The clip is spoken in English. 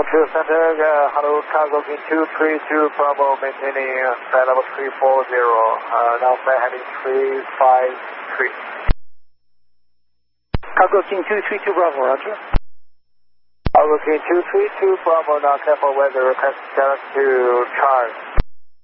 Fuel Center, hello, cargo King 232 Bravo, maintaining flight level 340, now flight heading 353. Cargo King 232 Bravo, roger. Cargo King 232 Bravo, now careful weather, request direct to charge.